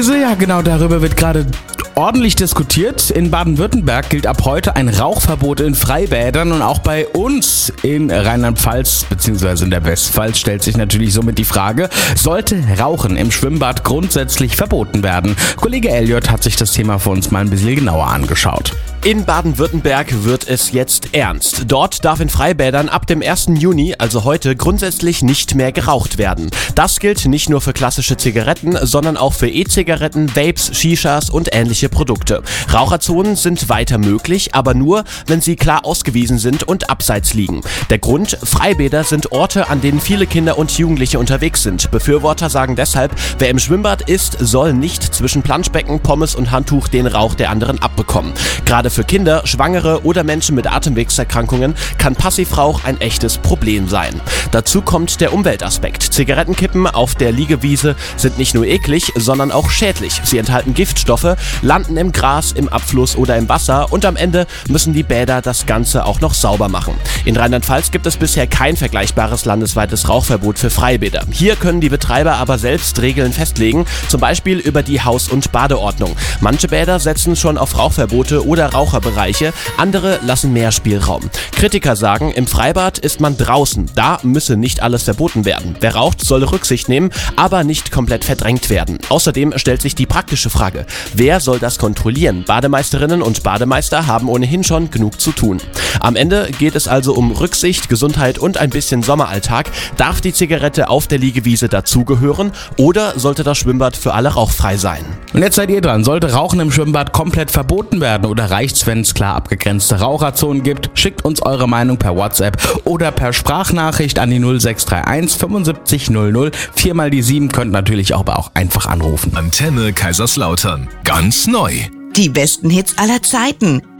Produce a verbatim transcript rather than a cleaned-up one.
Ja, genau, darüber wird gerade ordentlich diskutiert. In Baden-Württemberg gilt ab heute ein Rauchverbot in Freibädern und auch bei uns in Rheinland-Pfalz bzw. in der Westpfalz stellt sich natürlich somit die Frage, sollte Rauchen im Schwimmbad grundsätzlich verboten werden? Kollege Elliot hat sich das Thema für uns mal ein bisschen genauer angeschaut. In Baden-Württemberg wird es jetzt ernst. Dort darf in Freibädern ab dem ersten Juni, also heute, grundsätzlich nicht mehr geraucht werden. Das gilt nicht nur für klassische Zigaretten, sondern auch für E-Zigaretten, Vapes, Shishas und ähnliche Produkte. Raucherzonen sind weiter möglich, aber nur, wenn sie klar ausgewiesen sind und abseits liegen. Der Grund: Freibäder sind Orte, an denen viele Kinder und Jugendliche unterwegs sind. Befürworter sagen deshalb, wer im Schwimmbad ist, soll nicht zwischen Planschbecken, Pommes und Handtuch den Rauch der anderen abbekommen. Gerade für Kinder, Schwangere oder Menschen mit Atemwegserkrankungen kann Passivrauch ein echtes Problem sein. Dazu kommt der Umweltaspekt. Zigarettenkippen auf der Liegewiese sind nicht nur eklig, sondern auch schädlich. Sie enthalten Giftstoffe, landen im Gras, im Abfluss oder im Wasser und am Ende müssen die Bäder das Ganze auch noch sauber machen. In Rheinland-Pfalz gibt es bisher kein vergleichbares landesweites Rauchverbot für Freibäder. Hier können die Betreiber aber selbst Regeln festlegen, zum Beispiel über die Haus- und Badeordnung. Manche Bäder setzen schon auf Rauchverbote oder Raucherbereiche, andere lassen mehr Spielraum. Kritiker sagen, im Freibad ist man draußen, da müsse nicht alles verboten werden. Wer raucht, soll Rücksicht nehmen, aber nicht komplett verdrängt werden. Außerdem stellt sich die praktische Frage, wer soll das kontrollieren? Bademeisterinnen und Bademeister haben ohnehin schon genug zu tun. Am Ende geht es also um Rücksicht, Gesundheit und ein bisschen Sommeralltag. Darf die Zigarette auf der Liegewiese dazugehören oder sollte das Schwimmbad für alle rauchfrei sein? Und jetzt seid ihr dran. Sollte Rauchen im Schwimmbad komplett verboten werden oder reicht's, wenn es klar abgegrenzte Raucherzonen gibt? Schickt uns eure Meinung per WhatsApp oder per Sprachnachricht an die null sechs drei eins fünfundsiebzig null null. Viermal die sieben, könnt natürlich aber auch einfach anrufen. Antenne Kaiserslautern. Ganz neu. Die besten Hits aller Zeiten.